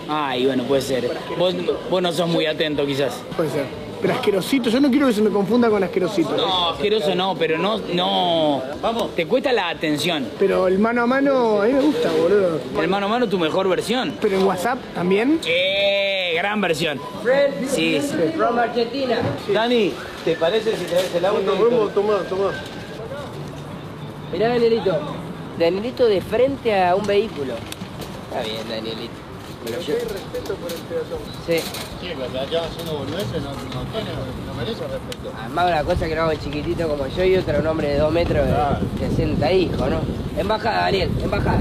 Ay, bueno, puede ser. Vos no sos muy atento, quizás. Puede ser. Pero asquerosito, yo no quiero que se me confunda con asquerosito. No, asqueroso no, pero no. Vamos. Te cuesta la atención. Pero el mano a mano a mí me gusta, boludo. El mano a mano, tu mejor versión. Pero en WhatsApp también. Gran versión. Sí. From Argentina. Dani, ¿te parece si traes el auto? Tomá. Mirá, Danielito. Danielito de frente a un vehículo. Está bien, Danielito. Me lo llevo. Respeto por el peatón. Sí. Sí, pero allá haciendo boludeces no merece respeto. Además, una cosa que no hago chiquitito como yo y otro, un hombre de 2 metros de 60 hijos, ¿no? Embajada, Daniel, embajada.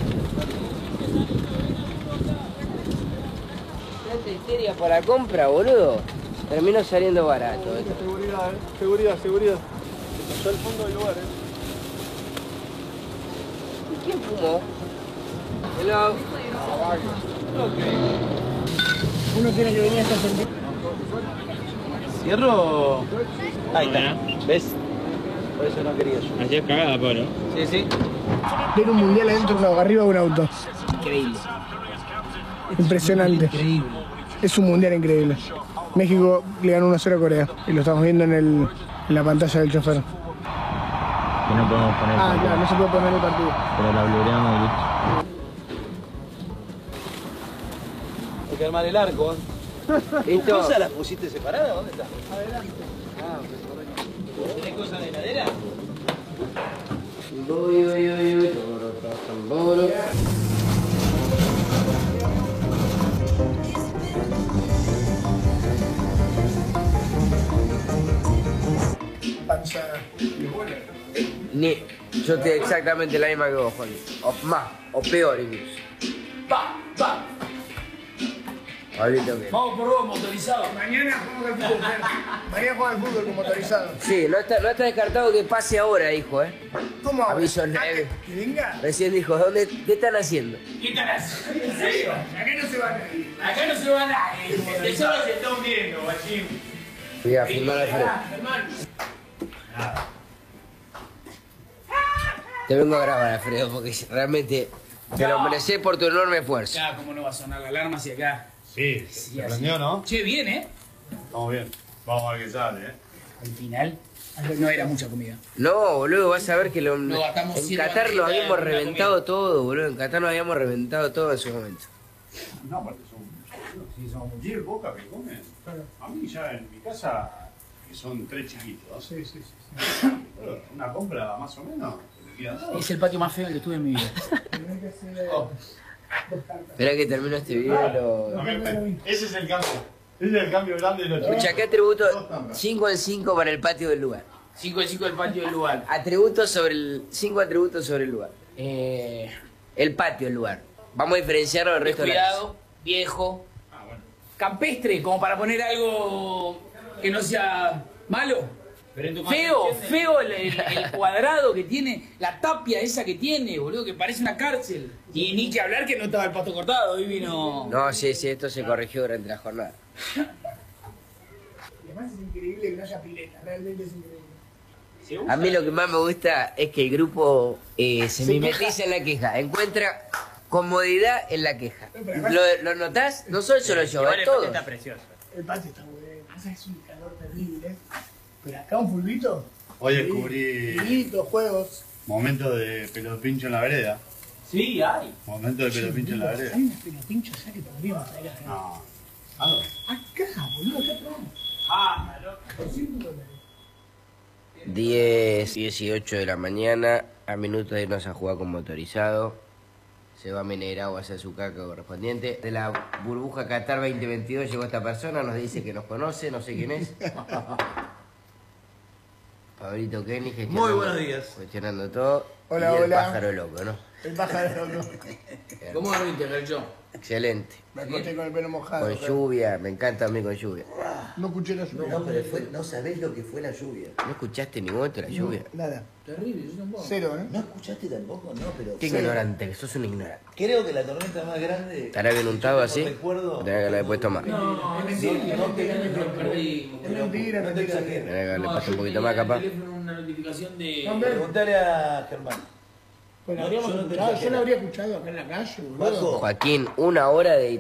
Tanta histeria por la compra, boludo. Terminó saliendo barato. Seguridad. Está al fondo del lugar, ¿Y quién fumó? Hello. Uno tiene que venir hasta sentir. ¿Cierro? Ahí está. ¿Ves? Por eso no quería yo. Así es cagada, Pablo. Sí. Ver un mundial adentro, no, arriba de un auto. Increíble. Impresionante. Increíble. Es un mundial increíble. México le ganó 1-0 a Corea. Y lo estamos viendo en la pantalla del chofer. Que no podemos poner. Claro, no se puede poner el partido. Pero la blureamos y listo. Hay que armar el arco. Listo. ¿Cosas las pusiste separadas? ¿Dónde está? Adelante. ¿Tenés cosas en la heladera? Tamboro. Panza. Yo estoy exactamente la misma que vos, Juan. O más, o peor incluso. Va. Ahorita que... Vamos por vos, motorizado. Mañana jugamos al fútbol. Mañana juega al fútbol con motorizado. Sí, no está descartado que pase ahora, hijo, ¿Cómo ahora? Aviso Ah, leve. ¿Que venga? Recién dijo, ¿qué están haciendo? ¿Qué tal haciendo? ¿En serio? Acá no se va nadie. Acá no se va nadie. Eso no se está hundiendo, guachín. Voy a filmar al frente. Te vengo a grabar, Alfredo, porque realmente te lo mereces por tu enorme esfuerzo. Ya, ¿cómo no va a sonar la alarma si acá? Sí, Sí, aprendió, ¿no? Che, bien, ¿eh? Estamos bien. Vamos a ver qué sale, Al final, no era mucha comida. No, boludo, vas a ver que Lo gastamos en 100 Qatar lo bandejas de habíamos una reventado todo, boludo. En Qatar lo habíamos reventado todo en su momento. No, aparte si son muchos pocas que comen. A mí ya en mi casa, que son 3 chiquitos, Sí. una compra más o menos, se te quedan todos. Es el patio más feo que tuve en mi vida. Esperá que termino este video. Ese es el cambio. Ese es el cambio grande de los chicos. Escucha, ¿qué atributo? 5 en 5 para el patio del lugar. 5 de 5 del patio del lugar. 5 atributos sobre el lugar. El patio del lugar. Vamos a diferenciarlo del resto de la Cuidado, viejo. Campestre, como para poner algo que no sea malo. Feo el cuadrado que tiene, la tapia esa que tiene, boludo, que parece una cárcel. Y ni que hablar que no estaba el pasto cortado, hoy vino... No, sí, esto se corrigió durante la jornada. Además es increíble que no haya pileta, realmente es increíble. A mí lo que más me gusta es que el grupo se mimetiza en la queja, encuentra comodidad en la queja. ¿Lo notás? No soy solo yo, es todo. Está precioso. El patio está muy bien. Pasa que es un calor terrible. Pero acá un fulbito. Hoy descubrí Pilitos, juegos. momento de pelopincho en la vereda. Sí, hay. Momento de pelopincho en la vereda. Hay unos pelopinchos ya que podríamos traer acá. No. ¿A dónde? Acá, boludo, acá atrás. 10:18 de la mañana, a minutos de irnos a jugar con motorizado. Se va a Menegrao a hacer su caca correspondiente. De la burbuja Qatar 2022 llegó esta persona, nos dice que nos conoce, no sé quién es. Pablito Kenny gestionando, Muy buenos días. gestionando todo. Hola, y el hola. pájaro loco, ¿no? El pájaro loco. ¿Cómo dormiste, Gercho? Excelente. Me acosté con el pelo mojado. Con lluvia, me encanta a mí con lluvia. No escuché la lluvia. No sabés lo que fue la lluvia. ¿No escuchaste en ningún momento la lluvia? Nada. Terrible, yo tampoco. Cero, ¿eh? ¿No escuchaste tampoco? No, pero... Qué ignorante, que sos un ignorante. Creo que la tormenta más grande... ¿Estará bien untado así? Recuerdo... Tenés que haberle puesto más. No, es mentira, no te ganes lo el perdimos. Es mentira, No te mentira. exageres. Tenés que haberle No, puesto un yo poquito vi más en el capaz. teléfono una notificación de... No, hombre. Preguntale a Germán. Bueno, No, habríamos yo no te escuchado, yo exagero. lo habría escuchado acá en la calle, boludo. Paco, Joaquín, 1 hora de